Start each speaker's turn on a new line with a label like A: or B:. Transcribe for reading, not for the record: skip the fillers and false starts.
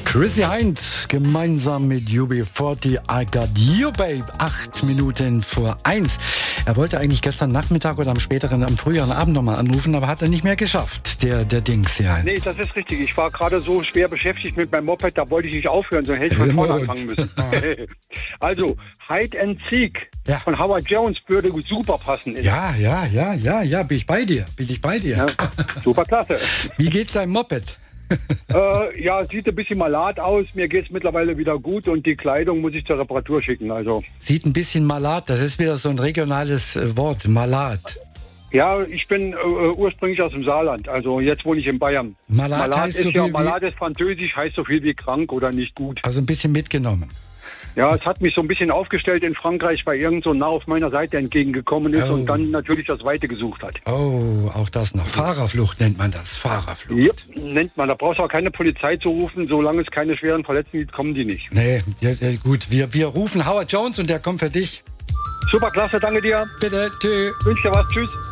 A: Chrissy Hind gemeinsam mit UB40 I Got You Babe, 8 Minuten vor 1. Er wollte eigentlich gestern Nachmittag oder am früheren Abend nochmal anrufen, aber hat er nicht mehr geschafft, der Dings hier.
B: Nee, das ist richtig. Ich war gerade so schwer beschäftigt mit meinem Moped, da wollte ich nicht aufhören, sonst hätte ich von vorne anfangen müssen. Also, Hide and Seek von Howard Jones würde super passen.
A: Ja, bin ich bei dir.
B: Ja, super klasse.
A: Wie geht's deinem Moped?
B: Sieht ein bisschen malat aus. Mir geht's mittlerweile wieder gut und die Kleidung muss ich zur Reparatur schicken. Also.
A: Sieht ein bisschen malat, das ist wieder so ein regionales Wort, malat.
B: Ja, ich bin ursprünglich aus dem Saarland, also jetzt wohne ich in Bayern.
A: Malat ist so viel
B: Malat ist französisch, heißt so viel wie krank oder nicht gut.
A: Also ein bisschen mitgenommen.
B: Ja, es hat mich so ein bisschen aufgestellt in Frankreich, weil irgend so nah auf meiner Seite entgegengekommen ist und dann natürlich das Weite gesucht hat.
A: Oh, auch das noch. Fahrerflucht nennt man das. Fahrerflucht.
B: Ja, nennt man. Da brauchst du auch keine Polizei zu rufen. Solange es keine schweren Verletzten gibt, kommen die nicht.
A: Nee, gut. Wir rufen Howard Jones und der kommt für dich.
B: Super, klasse, danke dir.
A: Bitte, tschüss.
B: Wünsche dir was, tschüss.